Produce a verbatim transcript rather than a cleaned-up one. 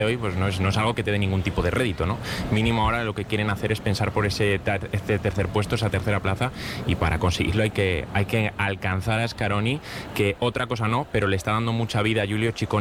hoy pues no es, no es algo que te dé ningún tipo de rédito, ¿no? Mínimo ahora lo que quieren hacer es pensar por ese, ter, este tercer puesto, esa tercera plaza, y para conseguirlo hay que, hay que alcanzar a Scaroni, que otra cosa no, pero le está dando mucha vida a Giulio Ciccone